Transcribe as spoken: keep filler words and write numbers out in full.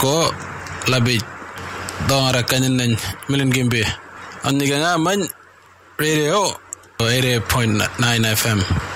ko labi dongara kanyan nan milin gimbe aniga nga man radio eighty-eight point nine F M